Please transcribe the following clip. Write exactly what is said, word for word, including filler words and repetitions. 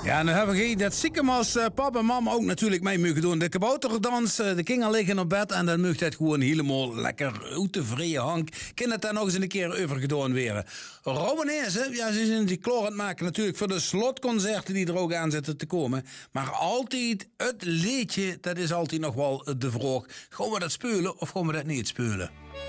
Ja, en dan hebben we dat stiekem als uh, papa en mama ook natuurlijk mee mogen doen. De kabouterdans, uh, de kinderen liggen op bed en dan mag het gewoon helemaal lekker uit de vrije hank. Kan het dan nog eens een keer overgedaan weer. Romanezen, ja, ze zijn die klaar aan het maken natuurlijk voor de slotconcerten die er ook aan zitten te komen. Maar altijd het liedje, dat is altijd nog wel de vraag. Gaan we dat spelen of gaan we dat niet spelen?